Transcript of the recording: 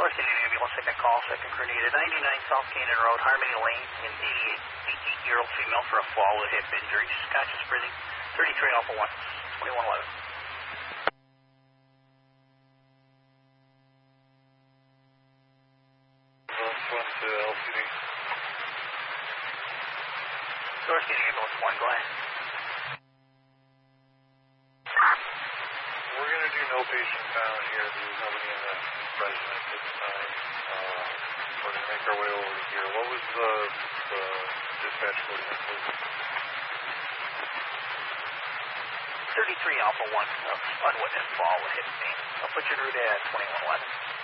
Source City Ambulance, second call, second crew needed. 99 South Canaan Road, Harmony Lane, in 88-year-old female for a fall with hip injuries. Conscious breathing. 33 Alpha 1, 2111. To LCD. Source City Ambulance 1, go ahead. We're going to do no patient found here. There's nobody in the residence at the time. We're going to make our way over here. What was the dispatch code again, please? 33 Alpha 1, unwitnessed fall with hip pain. I'll put your route at 2111.